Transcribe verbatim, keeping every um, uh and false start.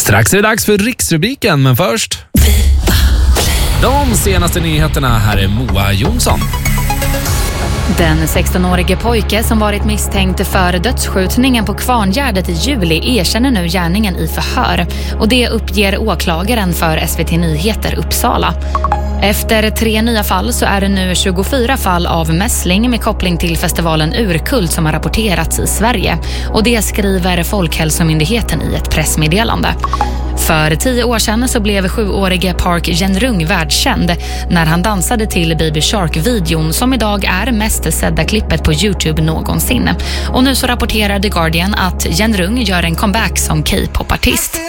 Strax är det dags för riksrubriken, men först de senaste nyheterna. Här är Moa Jonsson. Den sextonårige pojke som varit misstänkt för dödsskjutningen på Kvarngärdet i juli erkänner nu gärningen i förhör. Och det uppger åklagaren för S V T Nyheter Uppsala. Efter tre nya fall så är det nu tjugofyra fall av mässling med koppling till festivalen Urkult som har rapporterats i Sverige. Och det skriver Folkhälsomyndigheten i ett pressmeddelande. För tio år sedan så blev sjuårige Park Jin-rung världskänd när han dansade till Baby Shark-videon som idag är mest sedda klippet på YouTube någonsin. Och nu så rapporterar The Guardian att Jin-rung gör en comeback som K-pop-artist.